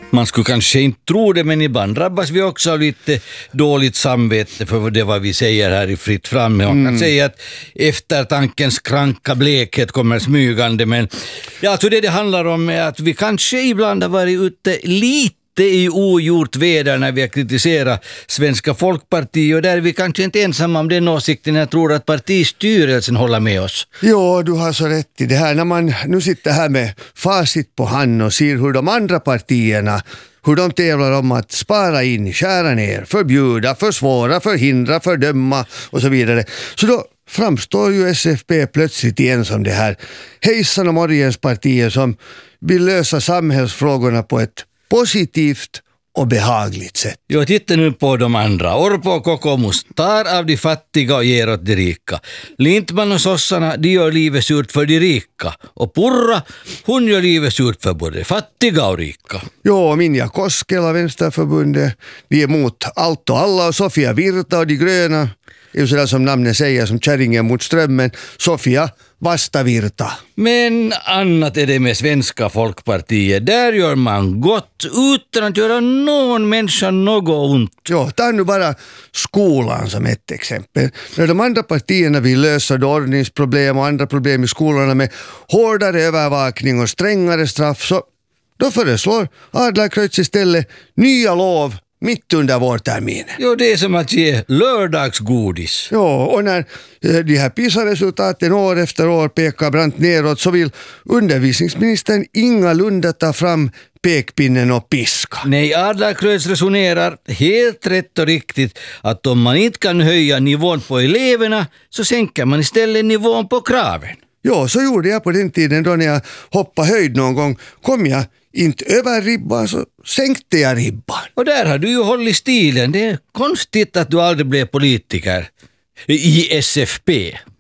Man skulle kanske inte tro det, men ibland drabbas vi också av lite dåligt samvete för det vad vi säger här i Fritt fram. Man kan säga att eftertankens kranka blekhet kommer smygande, men alltså det handlar om är att vi kanske ibland har varit ute lite i ogjort väder när vi har kritiserat Svenska Folkpartiet, och där är vi kanske inte ensamma om den åsikten. Jag tror att partistyrelsen håller med oss. Jo, du har så rätt i det här. När man nu sitter här med facit på hand och ser hur de andra partierna, hur de tävlar om att spara in, skära ner, förbjuda, försvåra, förhindra, fördöma och så vidare. Så då framstår ju SFP plötsligt igen som det här hejsan och morgens partier som vill lösa samhällsfrågorna på ett positivt och behagligt sätt. Jo, titta nu på de andra. Orpo och Kokoomus tar av de fattiga och ger åt de rika. Lindman och sossarna, de gör livet surt för de rika. Och Purra, hon gör livet surt för både fattiga och rika. Jo, Minja Koskela, Vänsterförbundet, de är emot allt och alla, och Sofia Virta och de gröna är ju sådär som namnet säger, som kärringen mot strömmen, Sofia Vastavirta. Men annat är det med Svenska Folkpartiet. Där gör man gott utan att göra någon människa något ont. Jo, ta nu bara skolan som ett exempel. När de andra partierna vill lösa ordningsproblem och andra problem i skolorna med hårdare övervakning och strängare straff, så då föreslår Adlercreutz istället nya lov mitt under vårterminen. Jo, det är som att ge lördagsgodis. Jo, och när de här PISA-resultaten år efter år pekar brant neråt, så vill undervisningsministern ingalunda ta fram pekpinnen och piska. Nej, Adlercreutz resonerar helt rätt och riktigt att om man inte kan höja nivån på eleverna så sänker man istället nivån på kraven. Jo, så gjorde jag på den tiden då när jag hoppade höjd någon gång. Kom jag inte över ribban så sänkte jag ribban. Och där har du ju hållit stilen. Det är konstigt att du aldrig blev politiker i SFP.